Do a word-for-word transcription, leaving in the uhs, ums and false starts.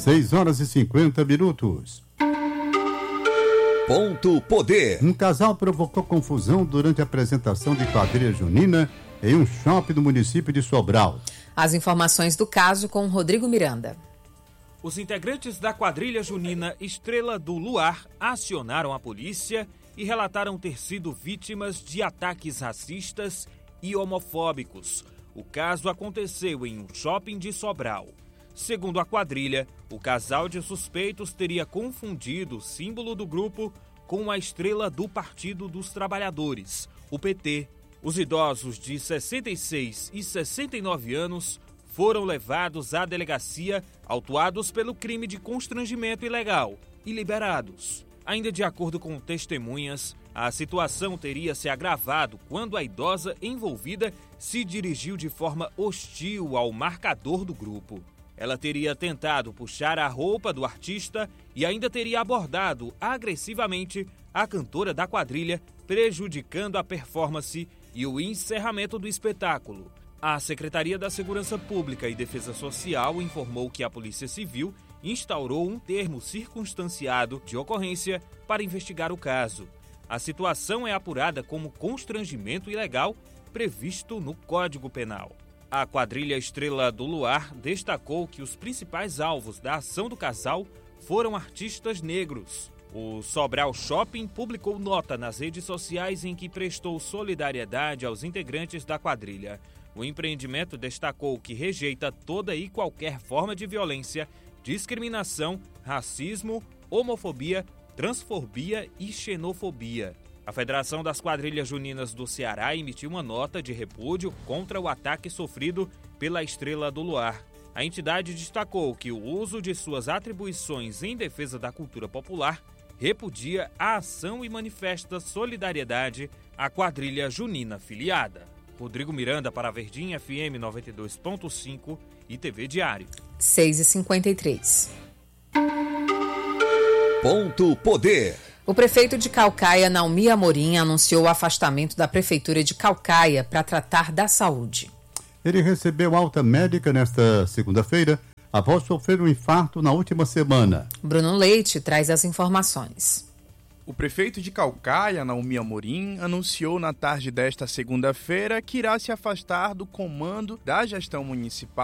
seis horas e cinquenta minutos. Ponto Poder. Um casal provocou confusão durante a apresentação de quadrilha junina em um shopping do município de Sobral. As informações do caso com Rodrigo Miranda. Os integrantes da quadrilha junina Estrela do Luar acionaram a polícia e relataram ter sido vítimas de ataques racistas e homofóbicos. O caso aconteceu em um shopping de Sobral. Segundo a quadrilha, o casal de suspeitos teria confundido o símbolo do grupo com a estrela do Partido dos Trabalhadores, o P T. Os idosos de sessenta e seis e sessenta e nove anos foram levados à delegacia, autuados pelo crime de constrangimento ilegal e liberados. Ainda de acordo com testemunhas, a situação teria se agravado quando a idosa envolvida se dirigiu de forma hostil ao marcador do grupo. Ela teria tentado puxar a roupa do artista e ainda teria abordado agressivamente a cantora da quadrilha, prejudicando a performance e o encerramento do espetáculo. A Secretaria da Segurança Pública e Defesa Social informou que a Polícia Civil instaurou um termo circunstanciado de ocorrência para investigar o caso. A situação é apurada como constrangimento ilegal previsto no Código Penal. A quadrilha Estrela do Luar destacou que os principais alvos da ação do casal foram artistas negros. O Sobral Shopping publicou nota nas redes sociais em que prestou solidariedade aos integrantes da quadrilha. O empreendimento destacou que rejeita toda e qualquer forma de violência, discriminação, racismo, homofobia, transfobia e xenofobia. A Federação das Quadrilhas Juninas do Ceará emitiu uma nota de repúdio contra o ataque sofrido pela Estrela do Luar. A entidade destacou que o uso de suas atribuições em defesa da cultura popular repudia a ação e manifesta solidariedade à quadrilha junina filiada. Rodrigo Miranda para a Verdinha F M noventa e dois ponto cinco e T V Diário. seis e cinquenta e três. Ponto Poder. O prefeito de Caucaia, Naumi Amorim, anunciou o afastamento da prefeitura de Caucaia para tratar da saúde. Ele recebeu alta médica nesta segunda-feira após sofrer um infarto na última semana. Bruno Leite traz as informações. O prefeito de Caucaia, Naumi Amorim, anunciou na tarde desta segunda-feira que irá se afastar do comando da gestão municipal